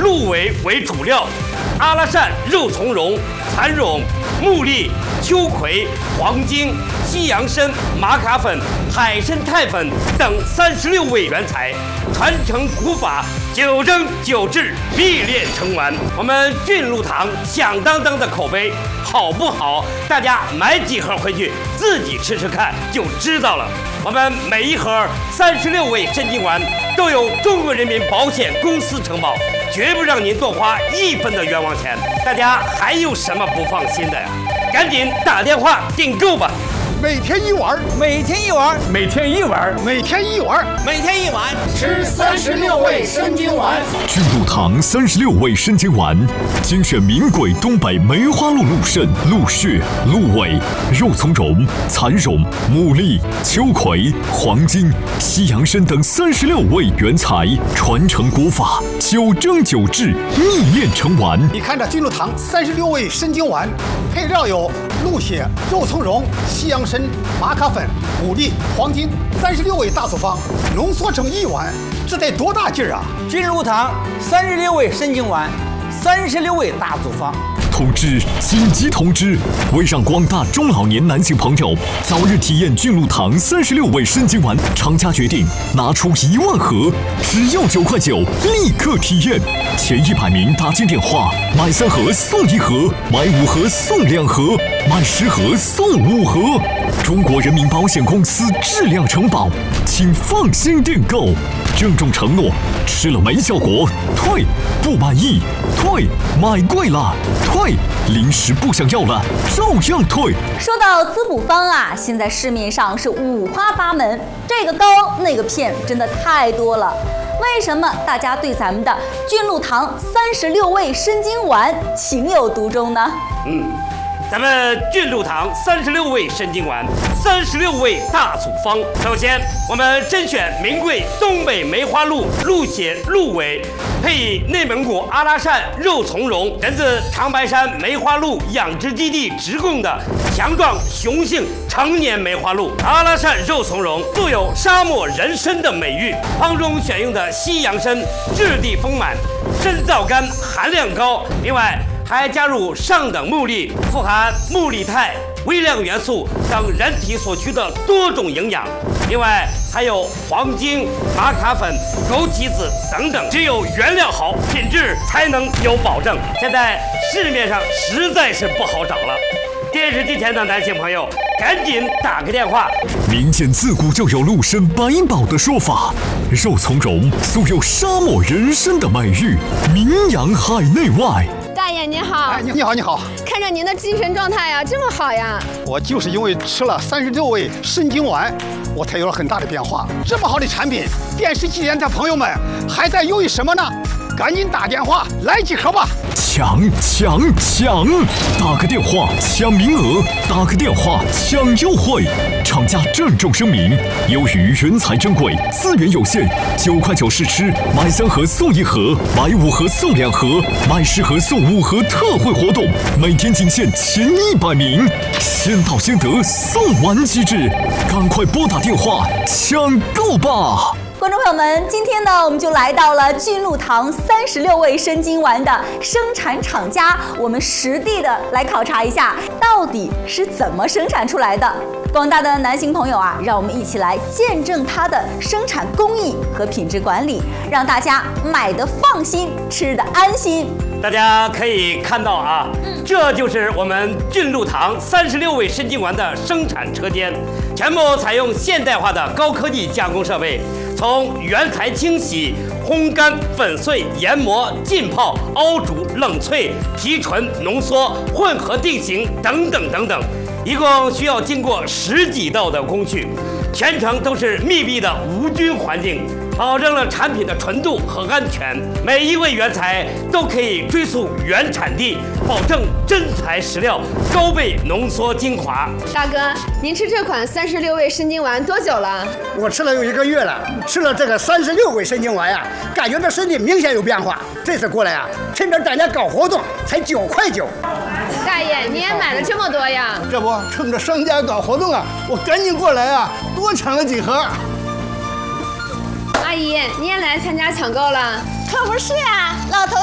鹿尾为主料，阿拉善、肉苁蓉、蚕蛹、木栗、秋葵、黄精、西洋参、玛卡粉、海参肽粉等36味原材，传承古法，9蒸9制，秘炼成丸。我们俊禄堂响当当的口碑，好不好？大家买几盒回去自己吃吃看就知道了。我们每一盒36味参精丸都有中国人民保险公司承保，绝不让您多花1分的冤枉钱。大家还有什么不放心的呀？赶紧打电话订购吧！ 每天一碗， 每天一碗， 每天一碗， 每天一碗， 每天一碗， 吃36味参精丸。 俊禄堂36味参精丸，精选名贵东北梅花鹿鹿肾、鹿血、鹿尾、肉苁蓉、蚕蛹、牡蛎、秋葵、黄精、西洋参等36味原材，传承古法，9蒸9制，秘炼成丸。 你看这俊禄堂36味参精丸，配料有鹿血、肉苁蓉、西洋参、玛卡粉、牡蛎、黄精，36味大组方，浓缩成1碗，这得多大劲儿啊！ 俊禄堂36味参精丸，36味大组方。 通知！紧急通知！为让广大中老年男性朋友早日体验俊禄堂36味参精丸，厂家决定拿出1万盒，只要9块9，立刻体验。前100名打进电话，买3盒送1盒，买5盒送2盒，买10盒送5盒。中国人民保险公司质量承保，请放心订购。郑重承诺：吃了没效果，退；不满意，退；买贵了，退；零食不想要了，照样退。 说到滋补方啊，现在市面上是五花八门，这个膏那个片，真的太多了。为什么大家对咱们的俊禄堂36味参精丸情有独钟呢？ 咱们俊禄堂36味参精丸，36味大组方。首先，我们甄选名贵东北梅花鹿鹿血、鹿尾，配以内蒙古阿拉善肉苁蓉，源自长白山梅花鹿养殖基地直供的强壮雄性成年梅花鹿。阿拉善肉苁蓉素有沙漠人参的美誉，方中选用的西洋参质地丰满，参皂苷含量高，另外还加入上等木栗，富含木栗肽、微量元素等人体所需的多种营养。另外还有黄精、玛卡粉、枸杞子等等。只有原料好，品质才能有保证。现在市面上实在是不好找了。电视机前的男性朋友，赶紧打个电话。 民间自古就有鹿参百宝的说法，肉苁蓉素有沙漠人参的美誉，名扬海内外。 大爷您好， 你好，你好。 看着您的精神状态呀，这么好呀。 我就是因为吃了36味参精丸，我才有了很大的变化。这么好的产品，电视机前的朋友们还在犹豫什么呢？赶紧打电话来几盒吧！ 抢！打个电话抢名额，打个电话抢优惠。厂家郑重声明：由于原材珍贵，资源有限，9块9试吃，买3盒送1盒，买5盒送2盒，买10盒送5盒特惠活动，每天仅限前100名，先到先得，送完即止，赶快拨打电话抢购吧！ 观众朋友们，今天呢，我们就来到了俊禄堂36味参精丸的生产厂家，我们实地的来考察一下，到底是怎么生产出来的。广大的男性朋友啊，让我们一起来见证它的生产工艺和品质管理，让大家买得放心，吃得安心。 大家可以看到啊，这就是我们俊禄堂36味参精丸的生产车间，全部采用现代化的高科技加工设备，从原材清洗、烘干、粉碎、研磨、浸泡、熬煮、冷萃、提纯、浓缩、混合定型等等等等，一共需要经过10几道的工序，全程都是密闭的无菌环境，保证了产品的纯度和安全。每一味原材都可以追溯原产地，保证真材实料，高倍浓缩精华。 大哥，您吃这款36味参精丸多久了？ 我吃了有1个月了，吃了这个36味参精丸呀，感觉这身体明显有变化。这次过来啊，趁着大家搞活动，才9块9。 大爷，你也买了这么多呀？ 这不，趁着商家搞活动啊，我赶紧过来啊，多抢了几盒。 阿姨，你也来参加抢购了？ 可不是呀，老头